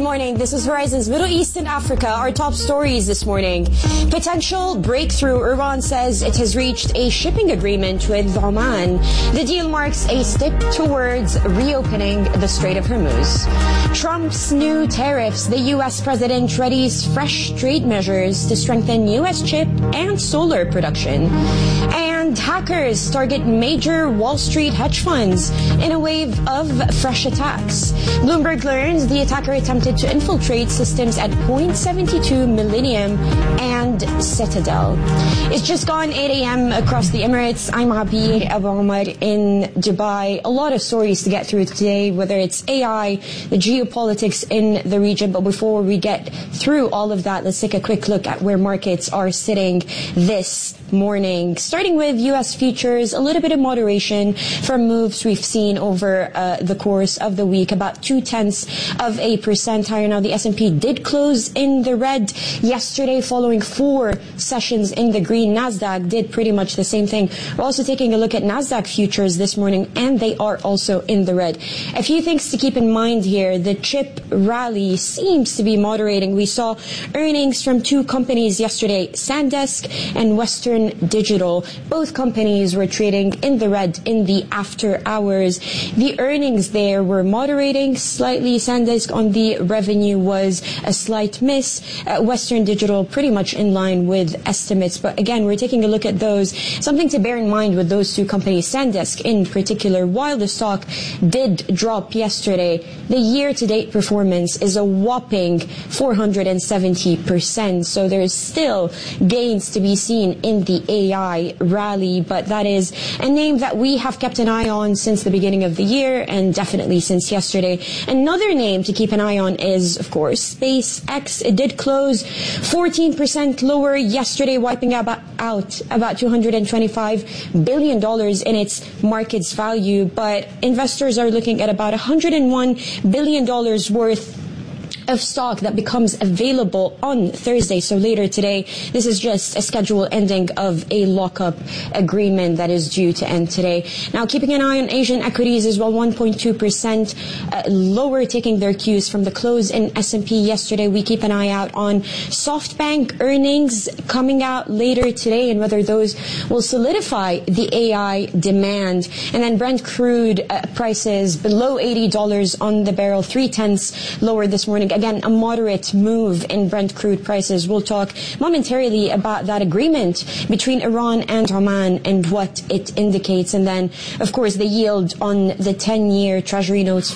morning. This is Horizon's Middle East and Africa. Our top stories this morning. Potential breakthrough. Iran says it has reached a shipping agreement with Oman. The deal marks a step towards reopening the Strait of Hormuz. Trump's new tariffs. The U.S. president readies fresh trade measures to strengthen U.S. chip and solar production. And hackers target major Wall Street hedge funds in a wave of fresh attacks. Bloomberg learns the attacker attempted to infiltrate systems at Point72, Millennium, and Citadel. It's just gone 8 a.m. across the Emirates. I'm Abir Abu Omar in Dubai. A lot of stories to get through today, whether it's AI, the geopolitics in the region. But before we get through all of that, let's take a quick look at where markets are sitting this morning. Starting with U.S. futures, a little bit of moderation from moves we've seen over the course of the week, about 0.2% higher. Now, the S&P did close in the red yesterday following 4 sessions in the green. NASDAQ did pretty much the same thing. We're also taking a look at NASDAQ futures this morning, and they are also in the red. A few things to keep in mind here. The chip rally seems to be moderating. We saw earnings from 2 companies yesterday, SanDisk and Western Digital. Both companies were trading in the red in the after hours. The earnings there were moderating slightly. SanDisk on the revenue was a slight miss. Western Digital pretty much in line with estimates. But again, we're taking a look at those. Something to bear in mind with those 2 companies, SanDisk in particular, while the stock did drop yesterday, the year-to-date performance is a whopping 470%. So there's still gains to be seen in the AI rally, but that is a name that we have kept an eye on since the beginning of the year and definitely since yesterday. Another name to keep an eye on is, of course, SpaceX. It did close 14% lower yesterday, wiping out about $225 billion in its market's value, but investors are looking at about $101 billion worth of stock that becomes available on Thursday. So later today, this is just a scheduled ending of a lockup agreement that is due to end today. Now, keeping an eye on Asian equities as well, 1.2% lower, taking their cues from the close in S&P yesterday. We keep an eye out on SoftBank earnings coming out later today and whether those will solidify the AI demand. And then Brent crude prices below $80 on the barrel, 0.3 lower this morning. Again, a moderate move in Brent crude prices. We'll talk momentarily about that agreement between Iran and Oman and what it indicates. And then, of course, the yield on the 10-year Treasury notes,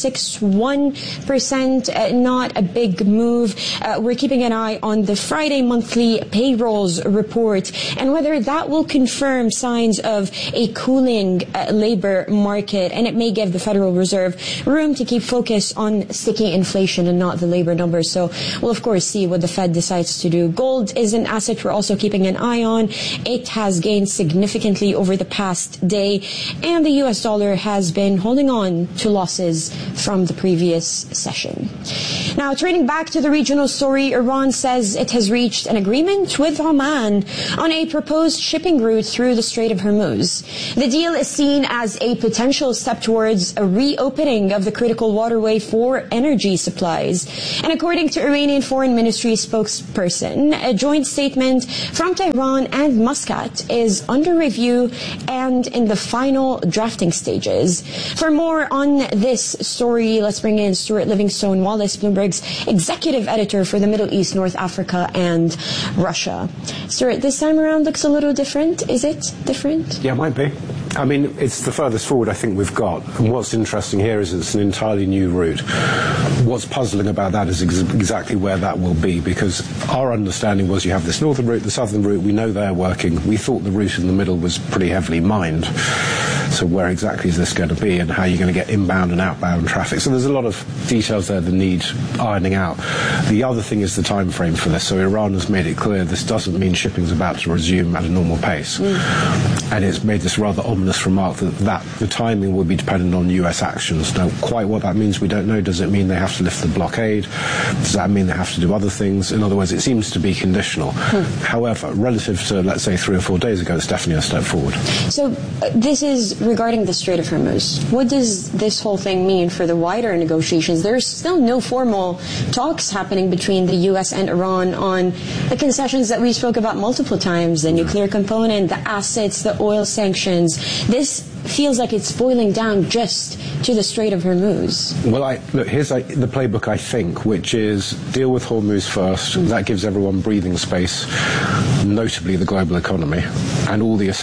4.61%, not a big move. We're keeping an eye on the Friday monthly payrolls report and whether that will confirm signs of a cooling labor market. And it may give the Federal Reserve room to keep focus on sticky inflation and not the labor numbers. So we'll, of course, see what the Fed decides to do. Gold is an asset we're also keeping an eye on. It has gained significantly over the past day, and the U.S. dollar has been holding on to losses from the previous session. Now, turning back to the regional story, Iran says it has reached an agreement with Oman on a proposed shipping route through the Strait of Hormuz. The deal is seen as a potential step towards a reopening of the critical waterway for energy supplies. And according to Iranian Foreign Ministry spokesperson, a joint statement from Tehran and Muscat is under review and in the final drafting stages. For more on this story, let's bring in Stuart Livingstone Wallace, Bloomberg's executive editor for the Middle East, North Africa, and Russia. Stuart, this time around looks a little different. Is it different? Yeah, it might be. I mean, it's the furthest forward I think we've got. And what's interesting here is it's an entirely new route. What's puzzling about that is exactly where that will be, because our understanding was you have this northern route, the southern route, we know they're working. We thought the route in the middle was pretty heavily mined. So where exactly is this going to be, and how are you going to get inbound and outbound traffic? So there's a lot of details there that need ironing out. The other thing is the time frame for this. So Iran has made it clear this doesn't mean shipping is about to resume at a normal pace. And it's made this rather ominous remark that the timing will be dependent on US actions. Now, quite what that means we don't know. Does it mean they have to lift the blockade? Does that mean they have to do other things? In other words, it seems to be conditional. However, relative to, let's say, 3 or 4 days ago, it's definitely a step forward. So this is regarding the Strait of Hormuz, what does this whole thing mean for the wider negotiations? There's still no formal talks happening between the U.S. and Iran on the concessions that we spoke about multiple times, the nuclear component, the assets, the oil sanctions. This feels like it's boiling down just to the Strait of Hormuz. Well, look, here's the playbook, I think, which is deal with Hormuz first. That gives everyone breathing space, notably the global economy, and all the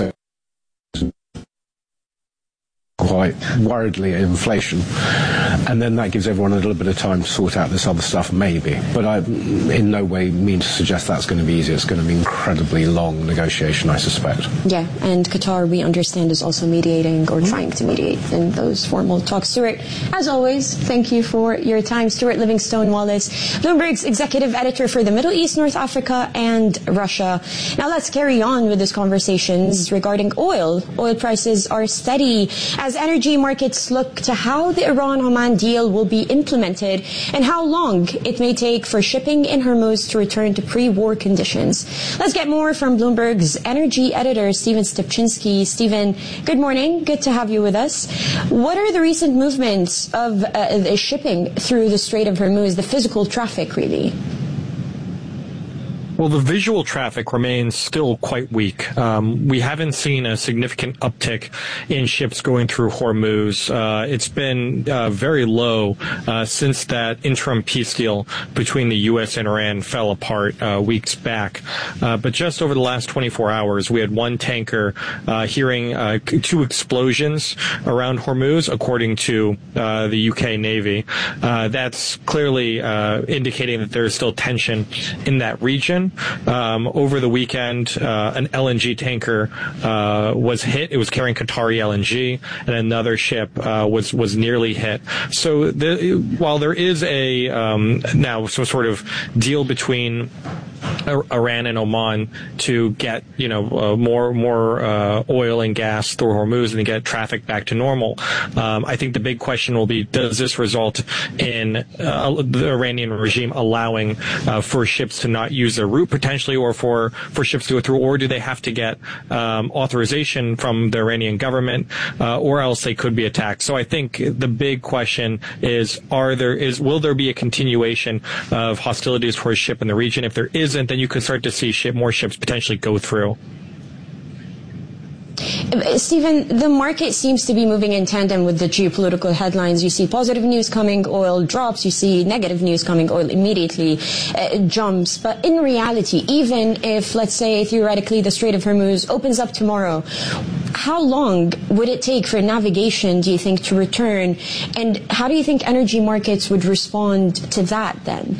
quite worriedly inflation, and then that gives everyone a little bit of time to sort out this other stuff, maybe. But I in no way mean to suggest that's going to be easy. It's going to be incredibly long negotiation, I suspect. Yeah, and Qatar, we understand, is also mediating or trying to mediate in those formal talks. Stuart, as always, thank you for your time. Stuart Livingstone-Wallace, Bloomberg's executive editor for the Middle East, North Africa, and Russia. Now let's carry on with these conversations regarding oil. Oil prices are steady as energy markets look to how the Iran-Oman deal will be implemented and how long it may take for shipping in Hormuz to return to pre-war conditions. Let's get more from Bloomberg's energy editor, Stephen Stupczynski. Stephen, good morning. Good to have you with us. What are the recent movements of the shipping through the Strait of Hormuz, the physical traffic, really? Well, the visual traffic remains still quite weak. We haven't seen a significant uptick in ships going through Hormuz. It's been very low since that interim peace deal between the U.S. and Iran fell apart weeks back. But just over the last 24 hours, we had one tanker hearing 2 explosions around Hormuz, according to the UK Navy. That's clearly indicating that there is still tension in that region. Over the weekend, an LNG tanker was hit. It was carrying Qatari LNG, and another ship was nearly hit. So while there is a now some sort of deal between Iran and Oman to get more oil and gas through Hormuz and to get traffic back to normal, I think the big question will be: does this result in the Iranian regime allowing for ships to not use their route potentially, or for ships to go through, or do they have to get authorization from the Iranian government, or else they could be attacked? So I think the big question is: will there be a continuation of hostilities towards ship in the region? If there isn't, then you could start to see more ships potentially go through. Stephen, the market seems to be moving in tandem with the geopolitical headlines. You see positive news coming, oil drops. You see negative news coming, oil immediately jumps. But in reality, even if, let's say, theoretically, the Strait of Hormuz opens up tomorrow, how long would it take for navigation, do you think, to return? And how do you think energy markets would respond to that then?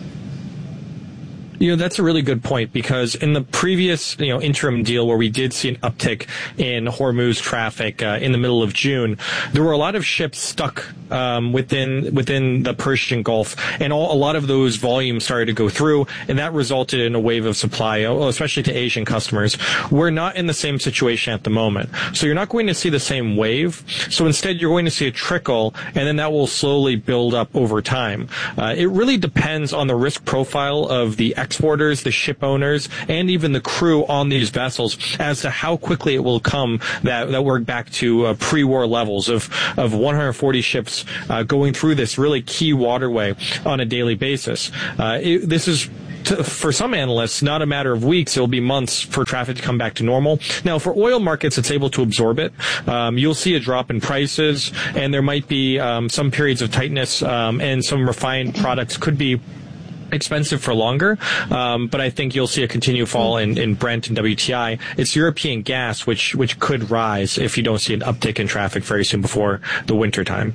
That's a really good point, because in the previous, interim deal where we did see an uptick in Hormuz traffic in the middle of June, there were a lot of ships stuck within the Persian Gulf, and a lot of those volumes started to go through, and that resulted in a wave of supply, especially to Asian customers. We're not in the same situation at the moment, so you're not going to see the same wave. So instead, you're going to see a trickle, and then that will slowly build up over time. It really depends on the risk profile of the exporters, the ship owners, and even the crew on these vessels as to how quickly it will come that we're back to pre-war levels of 140 ships going through this really key waterway on a daily basis. This is, for some analysts, not a matter of weeks. It'll be months for traffic to come back to normal. Now, for oil markets, it's able to absorb it. You'll see a drop in prices, and there might be some periods of tightness, and some refined products could be expensive for longer, but I think you'll see a continued fall in Brent and WTI. It's European gas which could rise if you don't see an uptick in traffic very soon before the winter time.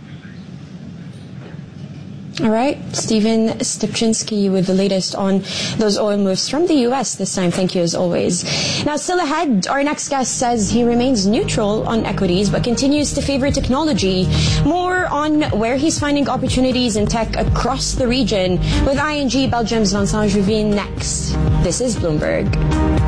All right, Stephen Stupczynski with the latest on those oil moves from the U.S. this time. Thank you as always. Now, still ahead, our next guest says he remains neutral on equities but continues to favor technology. More on where he's finding opportunities in tech across the region with ING Belgium's Vincent Juvin next. This is Bloomberg.